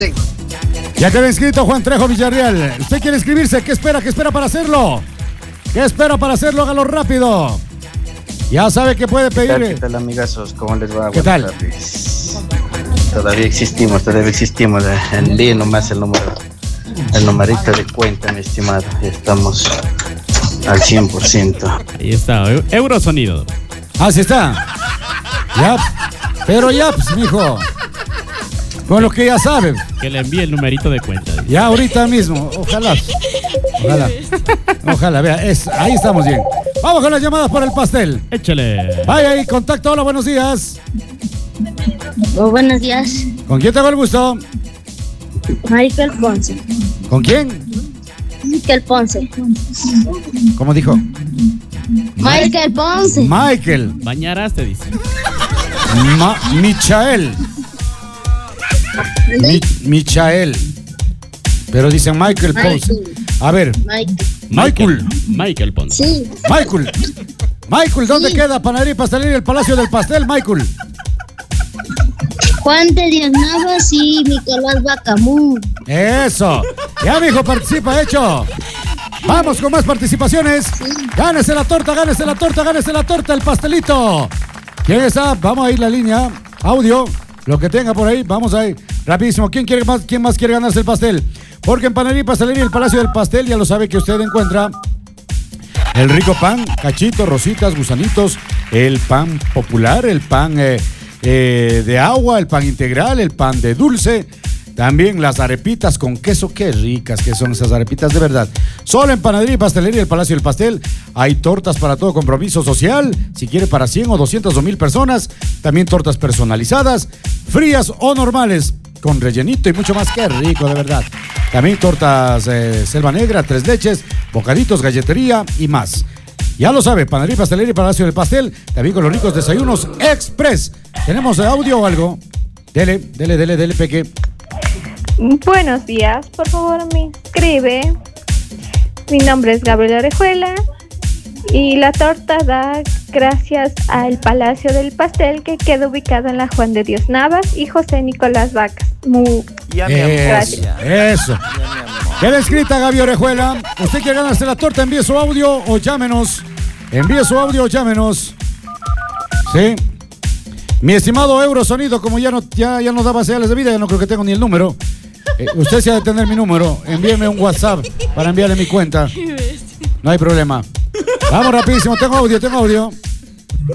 Ya quedó inscrito Juan Trejo Villarreal. ¿Usted quiere inscribirse? ¿Qué espera? ¿Qué espera para hacerlo? ¿Qué espera para hacerlo? Hágalo rápido. Ya sabe que puede pedir. ¿Qué tal, amigazos? ¿Cómo les va? ¿Qué tal? Todavía existimos. Envíe nomás el numerito de cuenta, mi estimado. Estamos al 100%. Ahí está, Eurosonido. Así está. Ya, pero ya, pues, mijo. Con lo que ya saben. Que le envíe el numerito de cuenta. Ya ahorita mismo. Ojalá, vea, ahí estamos bien. Vamos con las llamadas por el pastel. Échale. Ahí, contacto. Hola, buenos días. Buenos días. ¿Con quién tengo el gusto? Michael Ponce. ¿Con quién? Michael Ponce. ¿Cómo dijo? Michael Ponce. Michael. Bañaraste, dice. Michael. Michael. Pero dicen Michael Ponce. A ver. Michael Ponce. Sí. Michael, ¿dónde queda Panadería y Pastelería el Palacio del Pastel, Michael? Juan de Dios Navas y Nicolás Bacamú. Eso. Ya, mijo, participa, hecho. Vamos con más participaciones. Sí. Gánese la torta, el pastelito. ¿Quién está? Vamos a ir la línea. Audio, lo que tenga por ahí. Vamos a ir rapidísimo. ¿Quién más quiere ganarse el pastel? Porque en Panadería y Pastelería el Palacio del Pastel ya lo sabe que usted encuentra el rico pan, cachitos, rositas, gusanitos, el pan popular, el pan de agua, el pan integral, el pan de dulce, también las arepitas con queso. Qué ricas que son esas arepitas, de verdad. Solo en Panadería y Pastelería el Palacio del Pastel hay tortas para todo compromiso social, si quiere para 100 o 200 o 1000 personas, también tortas personalizadas, frías o normales, con rellenito y mucho más. Qué rico, de verdad. También tortas Selva Negra, 3 leches, bocaditos, galletería y más. Ya lo sabe, Panadería y Pastelería y Palacio del Pastel, también con los ricos desayunos express. ¿Tenemos audio o algo? Dele, Peque. Buenos días, por favor me inscribe. Mi nombre es Gabriela Orejuela y la torta da gracias al Palacio del Pastel, que queda ubicado en la Juan de Dios Navas y José Nicolás Vacas. Gracias. Eso. Queda escrita, Gaby Orejuela. ¿Usted quiere ganarse la torta? Envíe su audio o llámenos. Sí. Mi estimado Eurosonido, como ya no daba señales de vida, ya no creo que tengo ni el número. Usted se ha de tener mi número. Envíeme un WhatsApp para enviarle mi cuenta. No hay problema. Vamos rapidísimo. Tengo audio.